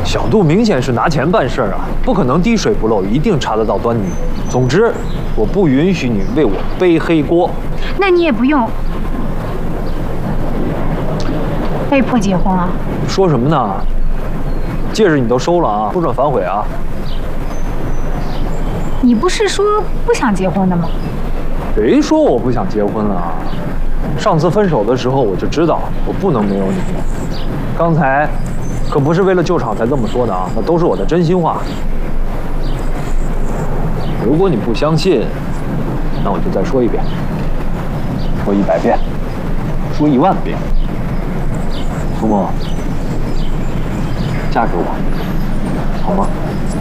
小杜明显是拿钱办事啊，不可能滴水不漏，一定查得到端倪。总之，我不允许你为我背黑锅。 那你也不用被迫结婚啊！ 说什么呢？戒指你都收了啊，不准反悔啊！ 你不是说不想结婚的吗？ 谁说我不想结婚了啊？上次分手的时候我就知道我不能没有你。刚才可不是为了救场才这么说的啊，那都是我的真心话。如果你不相信，那我就再说一遍，说100遍，说10000遍。苏沫，嫁给我，好吗？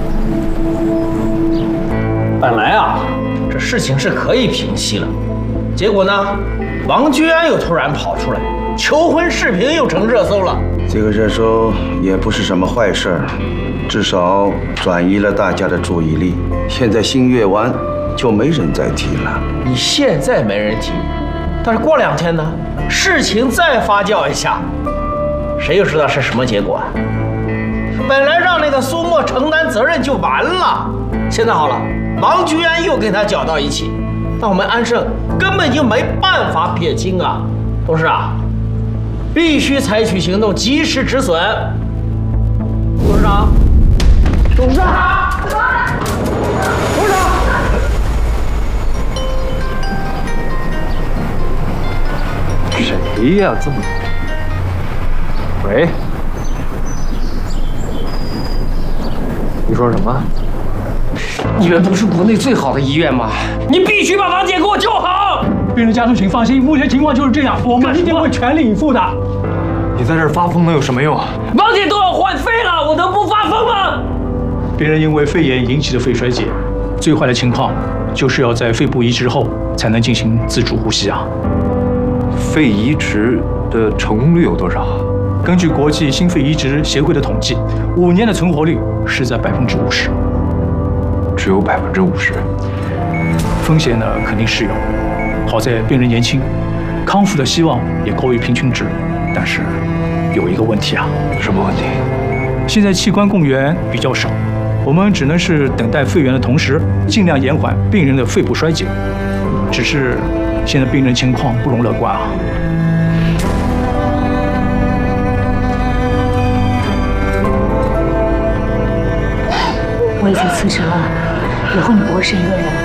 本来啊，这事情是可以平息了，结果呢，王居安又突然跑出来，求婚视频又成热搜了。 这个热搜也不是什么坏事儿，至少转移了大家的注意力。现在新月湾就没人再提了。 你现在没人提，但是过2天呢，事情再发酵一下，谁又知道是什么结果啊？本来让那个苏沫承担责任就完了，现在好了，王居安又跟他搅到一起，那我们安盛根本就没办法撇清啊！董事长，必须采取行动，及时止损。董事长，董事长，董事长， 谁呀？这么……喂？你说什么？ 你们不是国内最好的医院吗？你必须把王姐给我救好！ 病人家属请放心，目前情况就是这样，我们一定会全力以赴的。 你在这儿发疯能有什么用啊？ 王姐都要换肺了，我能不发疯吗？ 病人因为肺炎引起的肺衰竭，最坏的情况就是要在肺部移植后才能进行自主呼吸啊。 肺移植的成功率有多少？ 根据国际心肺移植协会的统计，5年的存活率是在50%， 只有50%。 风险呢肯定是有，好在病人年轻，康复的希望也高于平均值。但是有一个问题啊， 什么问题？ 现在器官供源比较少，我们只能是等待肺源的同时，尽量延缓病人的肺部衰竭。只是现在病人情况不容乐观啊。 我已经辞职了，以后你不会是一个人。